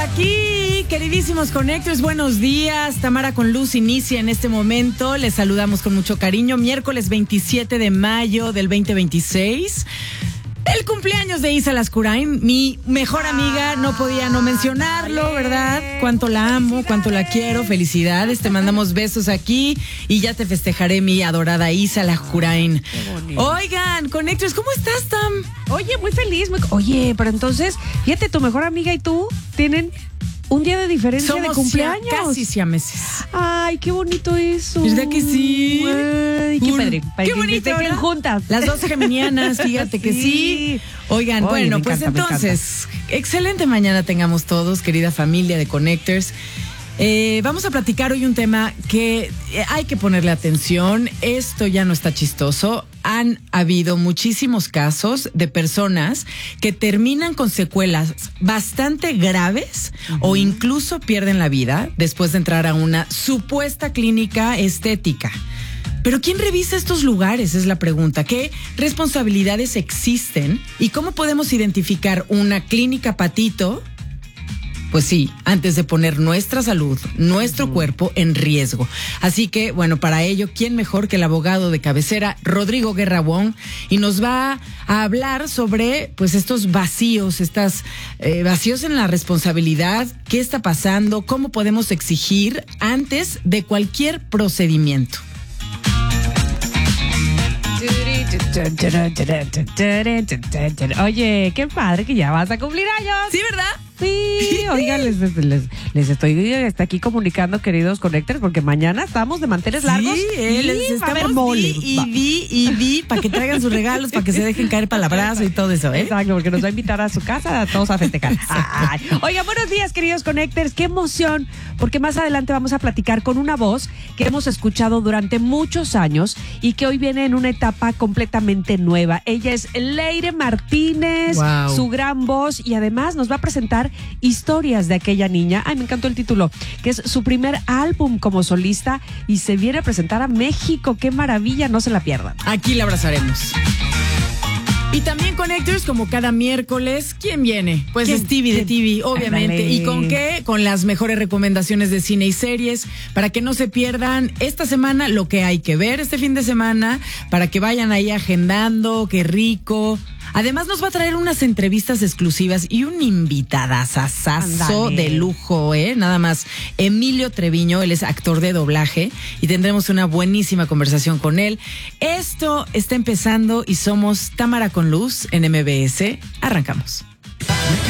aquí, queridísimos Connectors, buenos días. Tamara con Luz inicia en este momento. Les saludamos con mucho cariño. Miércoles 27 de mayo del 2026. El cumpleaños de Isa Lascurain, mi mejor amiga, no podía no mencionarlo, ¿verdad? Cuánto la amo, cuánto la quiero, felicidades, te mandamos besos aquí y ya te festejaré, mi adorada Isa Lascurain. Oigan, Connectors, ¿cómo estás, Tam? Oye, muy feliz. Oye, pero entonces, fíjate, tu mejor amiga y tú tienen un día de diferencia de cumpleaños. Casi siameses. Ay, qué bonito eso. ¿Verdad que sí? Ay, qué padre. Qué bonito, que juntas. Las dos geminianas, fíjate que sí. Oigan, oye, bueno, pues encanta, entonces, excelente mañana tengamos todos, querida familia de Connectors. Vamos a platicar hoy un tema que hay que ponerle atención. Esto ya no está chistoso. Han habido muchísimos casos de personas que terminan con secuelas bastante graves o incluso pierden la vida después de entrar a una supuesta clínica estética. Pero ¿quién revisa estos lugares? Es la pregunta. ¿Qué responsabilidades existen? ¿Y cómo podemos identificar una clínica patito? Pues sí, antes de poner nuestra salud, nuestro cuerpo en riesgo. Así que, bueno, para ello, ¿quién mejor que el abogado de cabecera, Rodrigo Guerra Wong? Y nos va a hablar sobre, pues, estos vacíos, vacíos en la responsabilidad, qué está pasando, cómo podemos exigir antes de cualquier procedimiento. Oye, qué padre que ya vas a cumplir años. Sí, ¿verdad? Sí, oigan, les estoy aquí comunicando, queridos Connectors, porque mañana estamos de manteles largos. Sí, les va a haber mole. Y para que traigan sus regalos, para que se dejen caer palabrazo y todo eso, ¿eh? Exacto, porque nos va a invitar a su casa a todos a festejar. Oiga, buenos días, queridos Connectors, qué emoción, porque más adelante vamos a platicar con una voz que hemos escuchado durante muchos años y que hoy viene en una etapa completamente nueva. Ella es Leire Martínez, wow. Su gran voz, y además nos va a presentar historias de aquella niña. Ay, me encantó el título, que es su primer álbum como solista y se viene a presentar a México. ¡Qué maravilla! No se la pierdan. Aquí la abrazaremos. Y también Connectors, como cada miércoles, ¿quién viene? Pues Stevie de TV, obviamente. Ándale. ¿Y con qué? Con las mejores recomendaciones de cine y series, para que no se pierdan esta semana lo que hay que ver este fin de semana, para que vayan ahí agendando, qué rico. Además nos va a traer unas entrevistas exclusivas y un invitadazazazo de lujo, nada más. Emilio Treviño, él es actor de doblaje y tendremos una buenísima conversación con él. Esto está empezando y somos Tamara con Luz en MBS. Arrancamos.